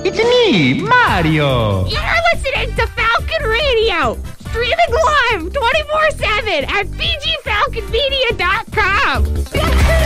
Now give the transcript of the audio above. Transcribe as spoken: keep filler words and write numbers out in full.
It's me, Mario. You're listening to Falcon Radio, streaming live twenty-four seven at b g falcon media dot com.